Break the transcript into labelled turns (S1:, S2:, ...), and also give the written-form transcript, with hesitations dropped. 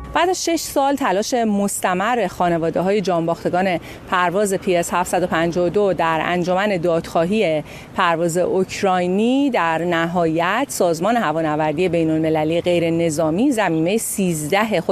S1: بعد از 6 سال تلاش مستمر خانواده‌های جانباختگان پرواز PS 752 در انجمن دادخواهی پرواز اوکراینی در نهایت سازمان هوانوردی بین‌المللی غیر نظامی ضمیمه 13 خود